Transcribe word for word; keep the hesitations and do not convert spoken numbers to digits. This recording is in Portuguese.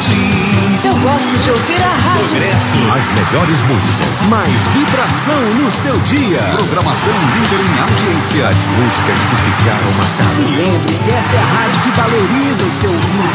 Bandeirantes. Eu gosto de ouvir a rádio. Progresso. As melhores músicas. Mais vibração no seu dia. Programação líder em audiência. As músicas que ficaram marcadas. E lembre-se, essa é a rádio que valoriza o seu ouvinte.